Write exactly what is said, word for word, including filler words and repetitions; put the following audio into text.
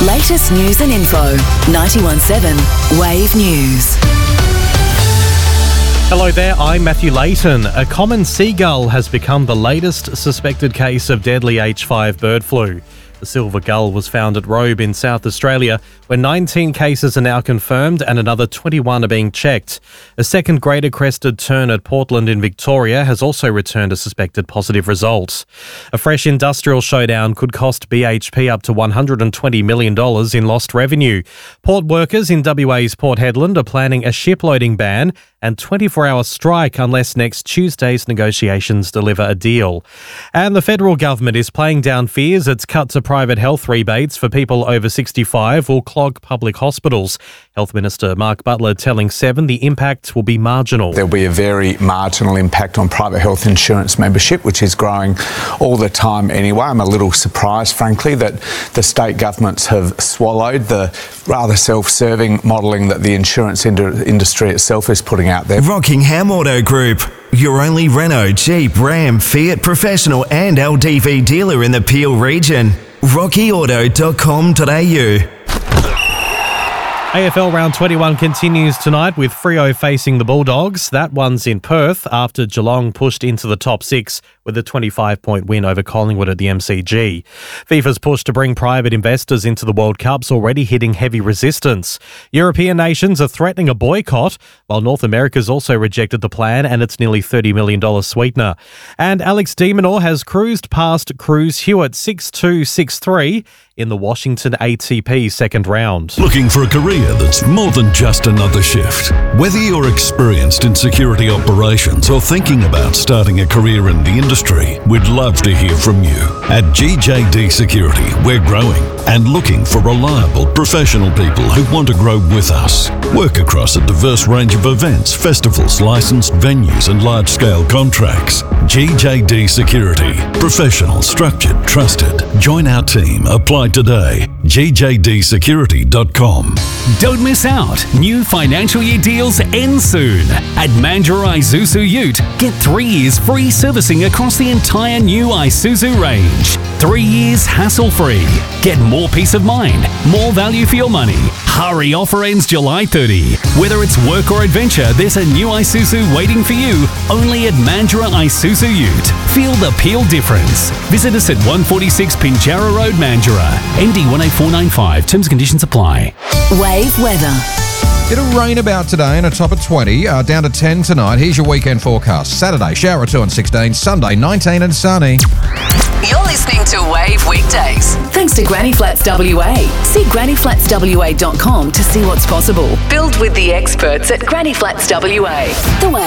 Latest news and info. ninety-one point seven Wave News. Hello there, I'm Matthew Layton. A common seagull has become the latest suspected case of deadly H five bird flu. The silver gull was found at Robe in South Australia, where nineteen cases are now confirmed and another twenty-one are being checked. A second greater crested tern at Portland in Victoria has also returned a suspected positive result. A fresh industrial showdown could cost B H P up to one hundred twenty million dollars in lost revenue. Port workers in W A's Port Hedland are planning a shiploading ban and twenty-four hour strike unless next Tuesday's negotiations deliver a deal. And the federal government is playing down fears its cut to private health rebates for people over sixty-five will clog public hospitals. Health Minister Mark Butler telling Seven the impact will be marginal. There'll be a very marginal impact on private health insurance membership, which is growing all the time anyway. I'm a little surprised, frankly, that the state governments have swallowed the rather self-serving modelling that the insurance ind- industry itself is putting out there. Rockingham Auto Group, your only Renault, Jeep, Ram, Fiat professional and L D V dealer in the Peel region. rocky auto dot com dot a u. A F L Round twenty-one continues tonight with Freo facing the Bulldogs. That one's in Perth after Geelong pushed into the top six with a twenty-five point win over Collingwood at the M C G. FIFA's push to bring private investors into the World Cup's already hitting heavy resistance. European nations are threatening a boycott, while North America's also rejected the plan and its nearly thirty million dollars sweetener. And Alex de Minaur has cruised past Cruz Hewitt six two six three in the Washington A T P second round. Looking for a career that's more than just another shift? Whether you're experienced in security operations or thinking about starting a career in the industry, we'd love to hear from you. At G J D Security, we're growing and looking for reliable, professional people who want to grow with us. Work across a diverse range of events, festivals, licensed venues and large-scale contracts. G J D Security. Professional, structured, trusted. Join our team. Apply today. G J D security dot com. Don't miss out. New financial year deals end soon. At Mandurah Isuzu Ute, get three years free servicing across the entire new Isuzu range. Three years hassle-free. Get more peace of mind, more value for your money. Hurry, offer ends July thirtieth. Whether it's work or adventure, there's a new Isuzu waiting for you only at Mandurah Isuzu Ute. Feel the Peel difference. Visit us at one forty-six Pinjarra Road, Mandurah. N D one eight four nine five. Terms and conditions apply. Wave weather. Bit of rain about today and a top of twenty, uh, down to ten tonight. Here's your weekend forecast. Saturday, shower two and sixteen. Sunday, nineteen and sunny. You're listening to Wave Weekdays. Thanks to Granny Flats W A. See granny flats w a dot com to see what's possible. Build with the experts at Granny Flats W A. The way.